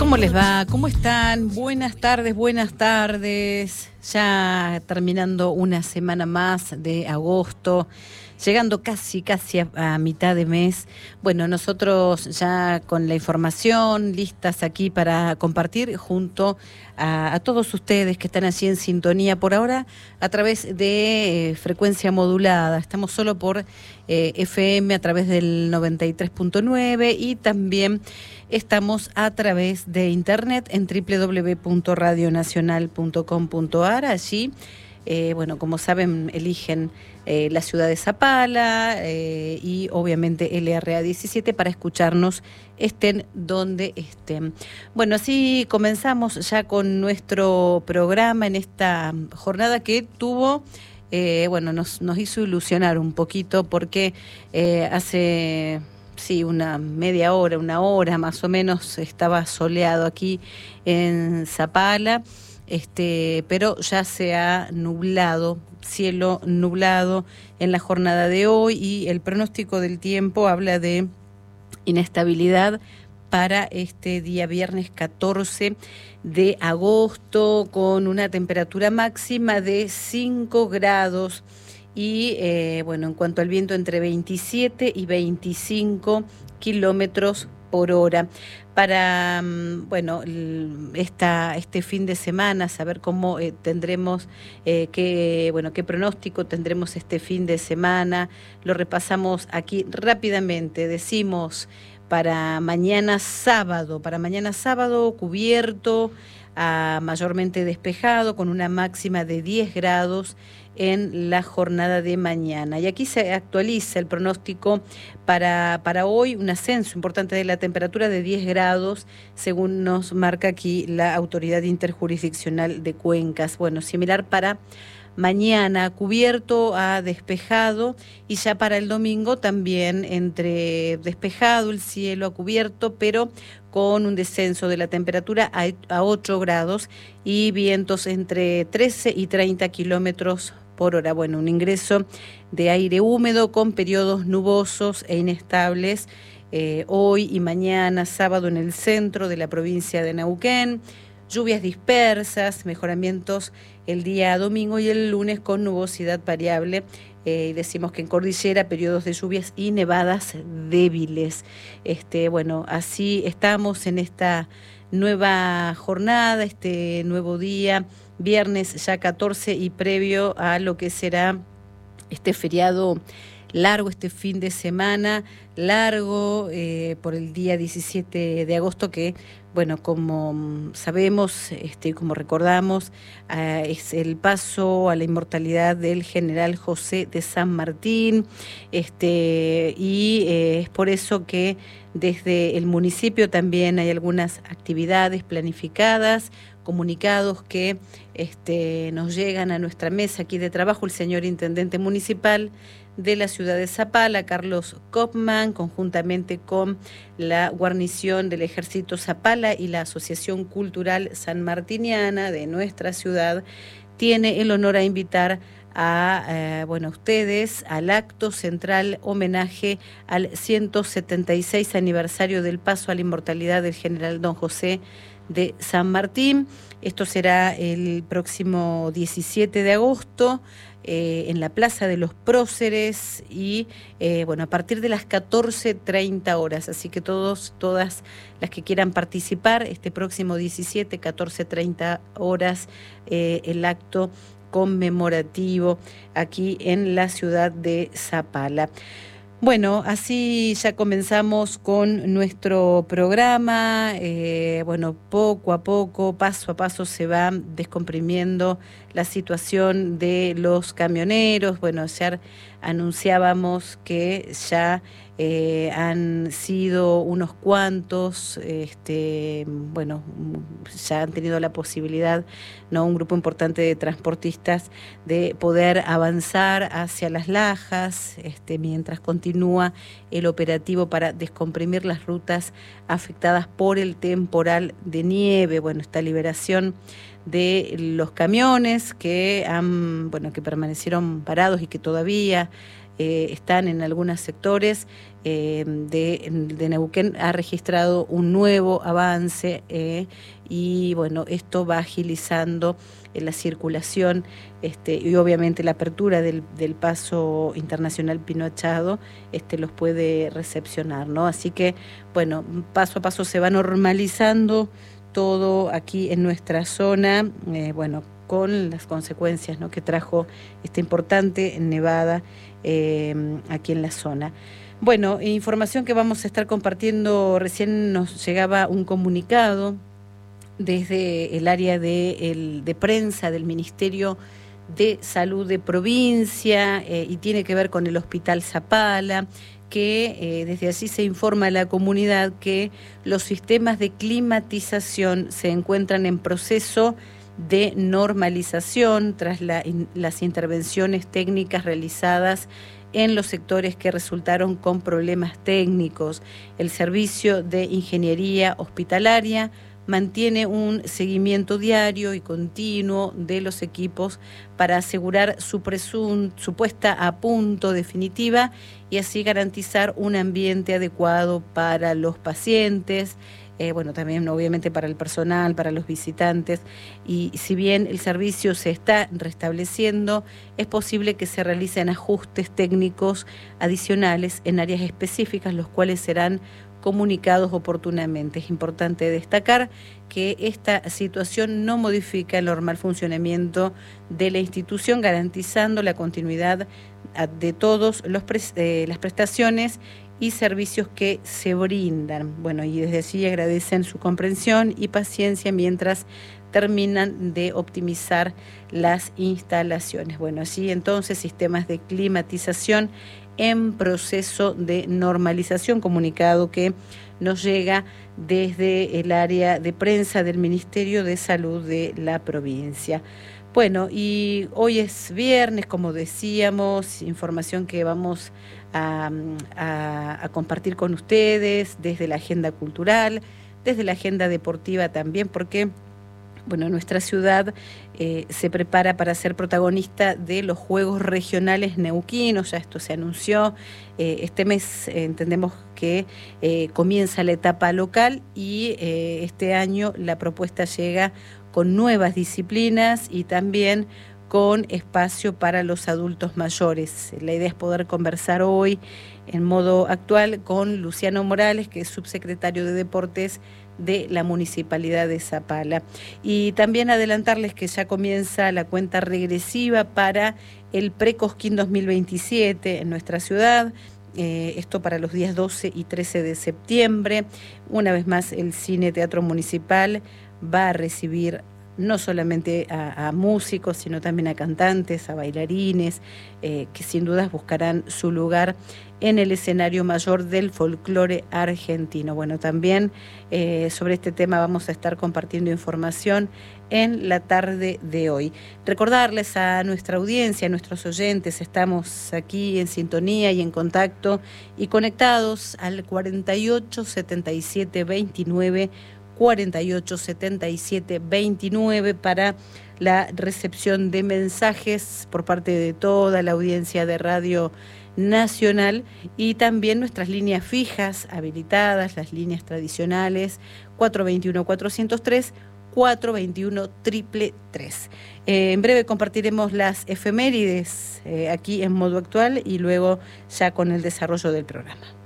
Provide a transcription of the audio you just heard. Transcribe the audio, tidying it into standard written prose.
¿Cómo les va? ¿Cómo están? Buenas tardes, buenas tardes. Ya terminando una semana más de agosto, llegando casi a mitad de mes. Bueno, nosotros ya con la información listas aquí para compartir junto a todos ustedes que están allí en sintonía por ahora a través de frecuencia modulada. Estamos solo por FM a través del 93.9 y también estamos a través de internet en www.radionacional.com.ar. Allí, bueno, como saben, eligen la ciudad de Zapala y obviamente LRA 17 para escucharnos estén donde estén. Bueno, así comenzamos ya con nuestro programa en esta jornada que tuvo... bueno, nos hizo ilusionar un poquito porque hace... Sí, una media hora, una hora más o menos estaba soleado aquí en Zapala, pero ya se ha nublado, cielo nublado en la jornada de hoy y el pronóstico del tiempo habla de inestabilidad para este día viernes 14 de agosto con una temperatura máxima de 5 grados. Y bueno, en cuanto al viento, entre 27 y 25 kilómetros por hora. Para, bueno, este fin de semana, saber cómo tendremos, qué pronóstico tendremos este fin de semana, lo repasamos aquí rápidamente. Decimos para mañana sábado cubierto, mayormente despejado, con una máxima de 10 grados en la jornada de mañana. Y aquí se actualiza el pronóstico para hoy, un ascenso importante de la temperatura de 10 grados, según nos marca aquí la Autoridad Interjurisdiccional de Cuencas. Bueno, similar para mañana, cubierto a despejado, y ya para el domingo también entre despejado el cielo a cubierto, pero con un descenso de la temperatura a 8 grados y vientos entre 13 y 30 kilómetros por hora. Bueno, un ingreso de aire húmedo con periodos nubosos e inestables hoy y mañana sábado en el centro de la provincia de Neuquén. Lluvias dispersas, mejoramientos el día domingo y el lunes con nubosidad variable. Decimos que en cordillera periodos de lluvias y nevadas débiles. Bueno, así estamos en esta nueva jornada, este nuevo día, viernes ya 14 y previo a lo que será este feriado largo, este fin de semana largo por el día 17 de agosto que, bueno, como sabemos, como recordamos, es el paso a la inmortalidad del general José de San Martín, y es por eso que desde el municipio también hay algunas actividades planificadas, comunicados que nos llegan a nuestra mesa aquí de trabajo. El señor intendente municipal de la ciudad de Zapala, Carlos Kopman, conjuntamente con la guarnición del Ejército Zapala y la Asociación Cultural Sanmartiniana de nuestra ciudad, tiene el honor a invitar a ustedes al acto central homenaje al 176 aniversario del paso a la inmortalidad del general don José de San Martín. Esto será el próximo 17 de agosto en la Plaza de los Próceres y a partir de las 14:30 horas. Así que todas las que quieran participar, este próximo 17, 14:30 horas, el acto conmemorativo aquí en la ciudad de Zapala. Bueno, así ya comenzamos con nuestro programa. Poco a poco, paso a paso se va descomprimiendo la situación de los camioneros. Bueno, ya anunciábamos que ya han sido unos cuantos, ya han tenido la posibilidad, ¿no?, un grupo importante de transportistas de poder avanzar hacia Las Lajas, mientras continúa el operativo para descomprimir las rutas afectadas por el temporal de nieve. Bueno, esta liberación de los camiones que permanecieron parados y que todavía están en algunos sectores de Neuquén, ha registrado un nuevo avance y bueno, esto va agilizando la circulación y obviamente la apertura del paso internacional Pino Achado los puede recepcionar, ¿no? Así que bueno, paso a paso se va normalizando todo aquí en nuestra zona, bueno, con las consecuencias, ¿no?, que trajo esta importante nevada aquí en la zona. Bueno, información que vamos a estar compartiendo. Recién nos llegaba un comunicado desde el área de prensa del Ministerio de Salud de provincia y tiene que ver con el Hospital Zapala, que desde allí se informa a la comunidad que los sistemas de climatización se encuentran en proceso de normalización tras las intervenciones técnicas realizadas en los sectores que resultaron con problemas técnicos. El Servicio de Ingeniería Hospitalaria mantiene un seguimiento diario y continuo de los equipos para asegurar su puesta a punto definitiva y así garantizar un ambiente adecuado para los pacientes, bueno, también obviamente para el personal, para los visitantes, y si bien el servicio se está restableciendo, es posible que se realicen ajustes técnicos adicionales en áreas específicas, los cuales serán comunicados oportunamente. Es importante destacar que esta situación no modifica el normal funcionamiento de la institución, garantizando la continuidad de todas las prestaciones y servicios que se brindan. Bueno, y desde allí agradecen su comprensión y paciencia mientras terminan de optimizar las instalaciones. Bueno, así entonces sistemas de climatización en proceso de normalización, comunicado que nos llega desde el área de prensa del Ministerio de Salud de la provincia. Bueno, y hoy es viernes, como decíamos, información que vamos a compartir con ustedes desde la agenda cultural, desde la agenda deportiva también, porque bueno, nuestra ciudad se prepara para ser protagonista de los Juegos Regionales Neuquinos. Ya esto se anunció. Este mes entendemos que comienza la etapa local y este año la propuesta llega con nuevas disciplinas y también con espacio para los adultos mayores. La idea es poder conversar hoy en modo actual con Luciano Morales, que es subsecretario de Deportes de la Municipalidad de Zapala. Y también adelantarles que ya comienza la cuenta regresiva para el Pre-Cosquín 2027 en nuestra ciudad. Esto para los días 12 y 13 de septiembre. Una vez más, el Cine Teatro Municipal va a recibir no solamente a músicos, sino también a cantantes, a bailarines, que sin dudas buscarán su lugar en el escenario mayor del folclore argentino. Bueno, también sobre este tema vamos a estar compartiendo información en la tarde de hoy. Recordarles a nuestra audiencia, a nuestros oyentes, estamos aquí en sintonía y en contacto y conectados al 48 77 29 48 77 29 para la recepción de mensajes por parte de toda la audiencia de Radio Nacional y también nuestras líneas fijas habilitadas, las líneas tradicionales 421-403, 421-333. En breve compartiremos las efemérides aquí en modo actual y luego ya con el desarrollo del programa.